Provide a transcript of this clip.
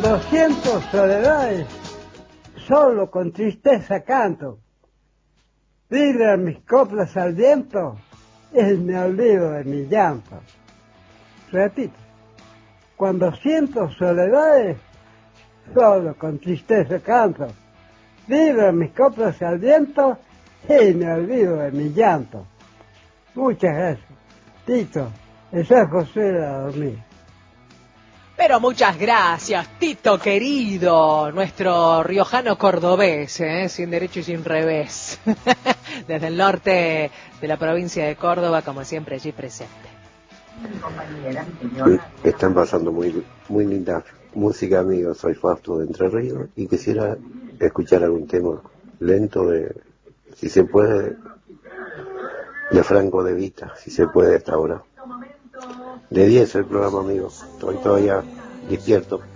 Cuando siento soledades, solo con tristeza canto. Vibran mis coplas al viento, y me olvido de mi llanto. Repito, cuando siento soledades, solo con tristeza canto. Vibran mis coplas al viento, y me olvido de mi llanto. Muchas gracias. Tito, el San José de la dormir. Pero muchas gracias, Tito querido, nuestro riojano cordobés, sin derecho y sin revés, desde el norte de la provincia de Córdoba, como siempre allí presente. Están pasando muy linda música, amigos. Soy Fausto de Entre Ríos y quisiera escuchar algún tema lento si se puede, de Franco De Vita, si se puede hasta ahora. De 10 el programa, amigo. Estoy todavía despierto.